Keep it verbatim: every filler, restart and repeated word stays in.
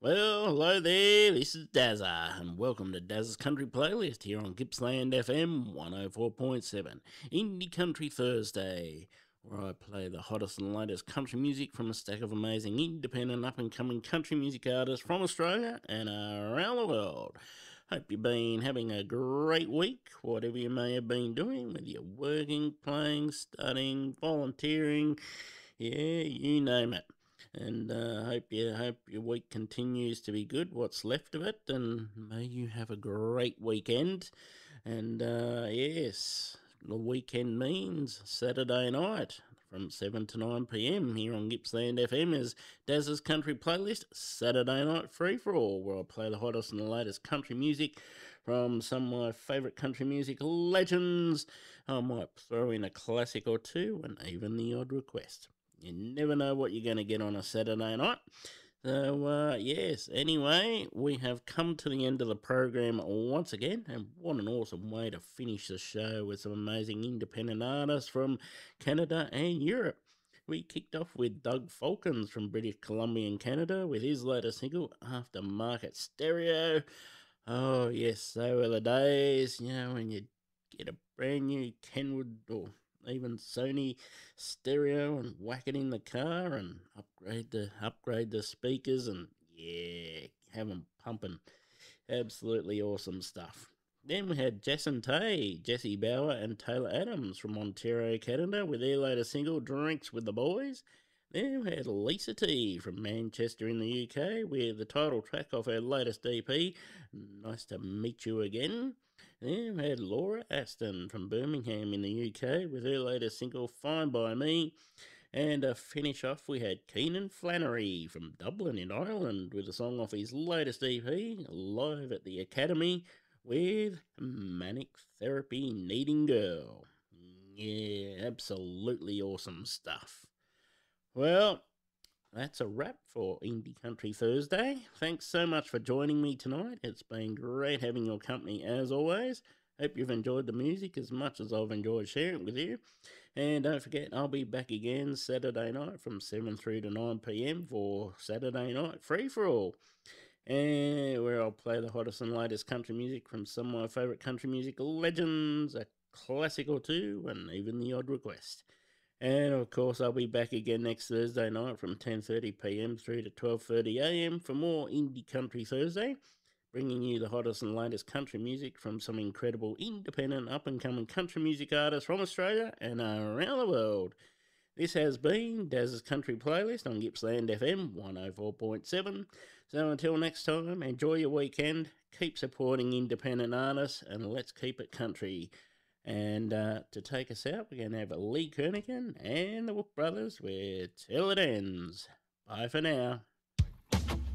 Well, hello there, this is Dazza, and welcome to Dazza's Country Playlist here on Gippsland F M one oh four point seven, Indie Country Thursday, where I play the hottest and latest country music from a stack of amazing independent up and coming country music artists from Australia and around the world. Hope you've been having a great week, whatever you may have been doing, whether you're working, playing, studying, volunteering, yeah, you name it. And uh, hope you hope your week continues to be good. What's left of it, and may you have a great weekend. And uh, yes, the weekend means Saturday night from seven to nine p m here on Gippsland F M is Daz's Country Playlist Saturday Night Free for All, where I play the hottest and the latest country music from some of my favourite country music legends. I might throw in a classic or two and even the odd request. You never know what you're going to get on a Saturday night. So, uh, yes, anyway, we have come to the end of the program once again, and what an awesome way to finish the show with some amazing independent artists from Canada and Europe. We kicked off with Doug Falkins from British Columbia and Canada with his latest single, Aftermarket Stereo. Oh, yes, they were the days, you know, when you get a brand new Kenwood or even Sony stereo and whack it in the car and upgrade the upgrade the speakers and yeah, have them pumping. Absolutely awesome stuff. Then we had Jason Tay, Jesse Bauer, and Taylor Adams from Ontario, Canada, with their latest single "Drinks with the Boys." Then we had Lisa T from Manchester in the U K with the title track of her latest E P, "Nice to Meet You Again." Then we had Laura Aston from Birmingham in the U K with her latest single, "Fine by Me." And to finish off, we had Keenan Flannery from Dublin in Ireland with a song off his latest E P, live at the Academy, with "Manic Therapy Needing Girl." Yeah, absolutely awesome stuff. Well, that's a wrap for Indie Country Thursday. Thanks so much for joining me tonight. It's been great having your company as always. Hope you've enjoyed the music as much as I've enjoyed sharing it with you. And don't forget, I'll be back again Saturday night from seven through to nine p m for Saturday Night Free for All, and where I'll play the hottest and latest country music from some of my favourite country music legends, a classic or two, and even the odd request. And of course, I'll be back again next Thursday night from ten thirty p m through to twelve thirty a m for more Indie Country Thursday, bringing you the hottest and latest country music from some incredible independent up-and-coming country music artists from Australia and around the world. This has been Daz's Country Playlist on Gippsland F M one oh four point seven. So until next time, enjoy your weekend, keep supporting independent artists, and let's keep it country. And uh, to take us out, we're going to have a Lee Kernaghan and the Wook Brothers with "Till It Ends." Bye for now.